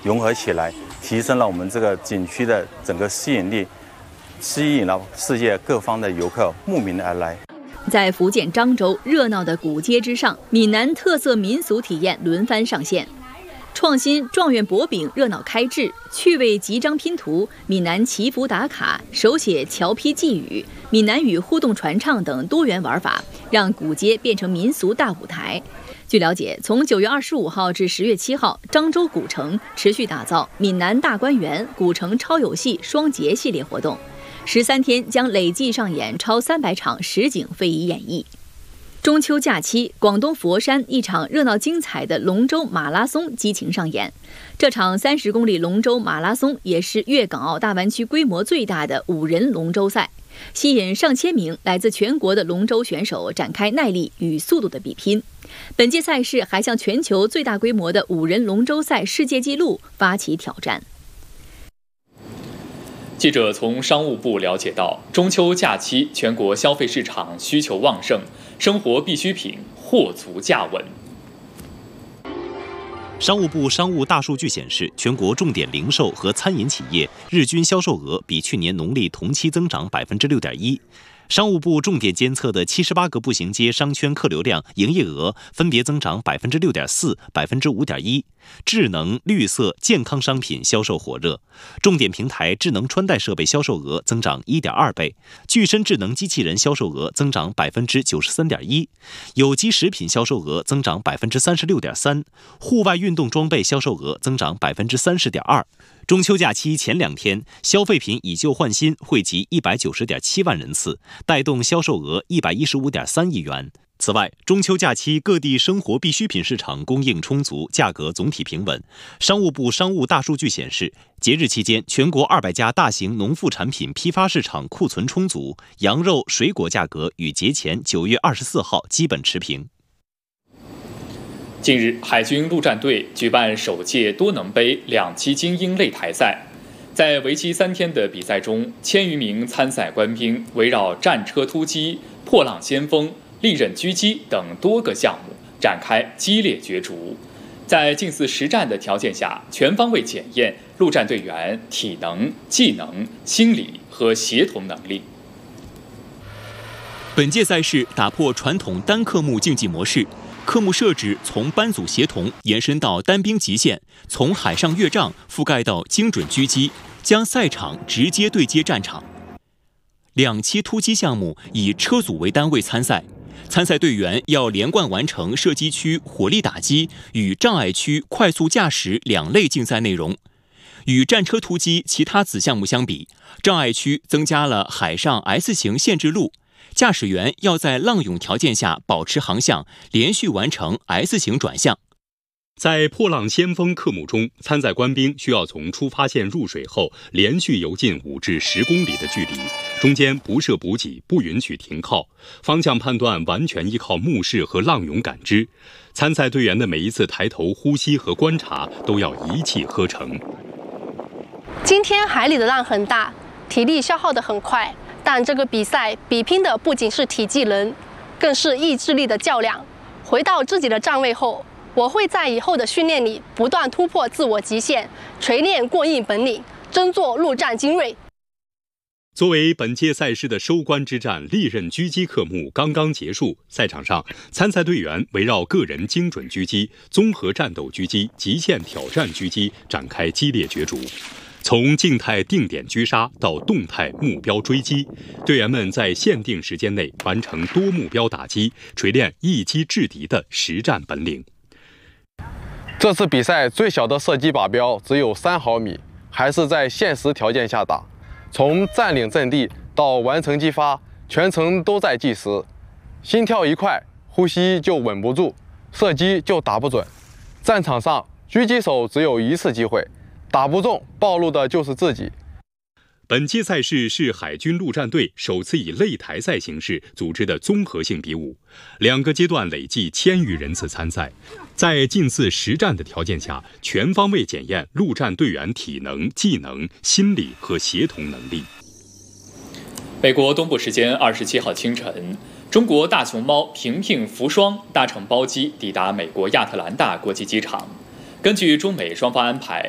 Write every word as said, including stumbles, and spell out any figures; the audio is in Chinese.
融合起来，提升了我们这个景区的整个吸引力，吸引了世界各方的游客慕名而来。 在福建漳州热闹的古街之上，闽南特色民俗体验轮番上线。创新状元薄饼热闹开制，趣味集章拼图、闽南祈福打卡、手写桥批寄语、闽南语互动传唱等多元玩法，让古街变成民俗大舞台。据了解，从九月二十五号至十月七号，漳州古城持续打造闽南大观园、古城超有戏双节系列活动，十三天将累计上演超三百场实景非遗演绎。中秋假期，广东佛山一场热闹精彩的龙舟马拉松激情上演。这场三十公里龙舟马拉松也是粤港澳大湾区规模最大的五人龙舟赛，吸引上千名来自全国的龙舟选手展开耐力与速度的比拼。本届赛事还向全球最大规模的五人龙舟赛世界纪录发起挑战。 记者从商务部了解到，中秋假期全国消费市场需求旺盛，生活必需品货足价稳。 商务部商务大数据显示，全国重点零售和餐饮企业日均销售额比去年农历同期增长百分之六点一。商务部重点监测的七十八个步行街商圈客流量、营业额分别增长百分之六点四、百分之五点一。智能、绿色、健康商品销售火热，重点平台智能穿戴设备销售额增长一点二倍，具身智能机器人销售额增长百分之九十三点一，有机食品销售额增长百分之三十六点三，户外运动装备销售额增长百分之三十点二。中秋假期前两天，消费品以旧换新惠及一百九十点七万人次，带动销售额一百一十五点三亿元。此外，中秋假期各地生活必需品市场供应充足，价格总体平稳。商务部商务大数据显示，节日期间，全国二百家大型农副产品批发市场库存充足，羊肉、水果价格与节前九月二十四号基本持平。 近日，海军陆战队举办首届多能杯两栖精英擂台赛，在为期三天的比赛中，千余名参赛官兵围绕战车突击、破浪先锋、利刃狙击等多个项目展开激烈角逐，在近似实战的条件下，全方位检验陆战队员体能、技能、心理和协同能力。 本届赛事打破传统单科目竞技模式，科目设置从班组协同延伸到单兵极限，从海上越障覆盖到精准狙击，将赛场直接对接战场。两栖突击项目以车组为单位参赛，参赛队员要连贯完成射击区火力打击与障碍区快速驾驶两类竞赛内容。与战车突击其他子项目相比，障碍区增加了海上 S 型限制路，驾驶员要在浪涌条件下保持航向，连续完成 S 型转向。 在破浪先锋科目中，参赛官兵需要从出发线入水后连续游进五至十公里的距离，中间不设补给，不允许停靠，方向判断完全依靠目视和浪涌感知。参赛队员的每一次抬头、呼吸和观察都要一气呵成。 今天海里的浪很大，体力消耗得很快，但这个比赛比拼的不仅是体技能，更是意志力的较量。回到自己的站位后，我会在以后的训练里不断突破自我极限，锤炼过硬本领，争做陆战精锐。 作为本届赛事的收官之战，利刃狙击科目刚刚结束。赛场上，参赛队员围绕个人精准狙击、综合战斗狙击、极限挑战狙击展开激烈角逐。从静态定点狙杀到动态目标追击，队员们在限定时间内完成多目标打击，锤炼一击制敌的实战本领。 这次比赛最小的射击靶标只有三毫米，还是在现实条件下打。从占领阵地到完成击发，全程都在计时。心跳一快，呼吸就稳不住，射击就打不准。战场上，狙击手只有一次机会，打不中，暴露的就是自己。 本期赛事是海军陆战队首次以擂台赛形式组织的综合性比武，两个阶段累计千余人次参赛，在近似实战的条件下，全方位检验陆战队员体能、技能、心理和协同能力。 美国东部时间二十七号清晨，中国大熊猫平平福双搭乘包机抵达美国亚特兰大国际机场。根据中美双方安排，